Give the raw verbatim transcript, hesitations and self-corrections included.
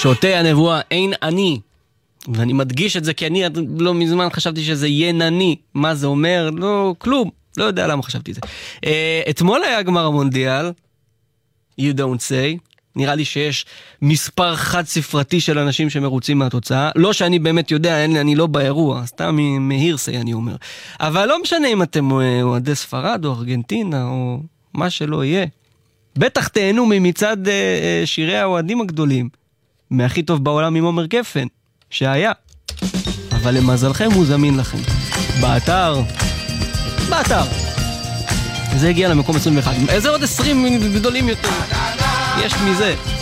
שוטה הנבואה אין אני, ואני מדגיש את זה כי אני לא מזמן חשבתי שזה ינני. מה זה אומר? לא, כלום. לא יודע למה חשבתי את זה. Uh, אתמול היה גמר המונדיאל, you don't say, נראה לי שיש מספר חד ספרתי של אנשים שמרוצים מהתוצאה, לא שאני באמת יודע, אני, אני לא באירוע, סתם מהירסי אני אומר, אבל לא משנה אם אתם אוהדי ספרד או ארגנטינה או מה שלא יהיה, בטח תהנו ממצד uh, שירי האוהדים הגדולים, מהכי טוב בעולם עם עומר גפן, שהיה, אבל למזלכם הוא זמין לכם, באתר, באתר. זה הגיע למקום עשרים ואחת. איזה עוד עשרים גדולים יותר? יש מזה.